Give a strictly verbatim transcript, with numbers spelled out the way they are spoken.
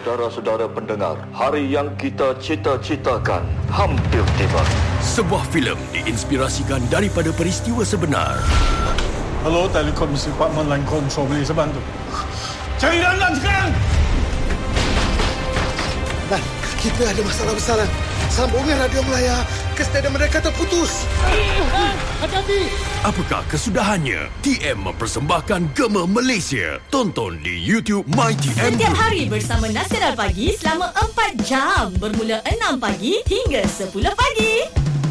Saudara-saudara pendengar, hari yang kita cita-citakan hampir tiba. Sebuah filem diinspirasikan daripada peristiwa sebenar. Hello, Telekom Department Line Control, boleh saya bantu? Cari Landan sekarang! Dan kita ada masalah besar. Sambungan radio Melaya ke stadium mereka terputus. Hati-hati! Apakah kesudahannya? T M mempersembahkan Gema Malaysia. Tonton di YouTube My T M. Setiap hari bersama Nasional Pagi selama empat jam bermula enam pagi hingga sepuluh pagi.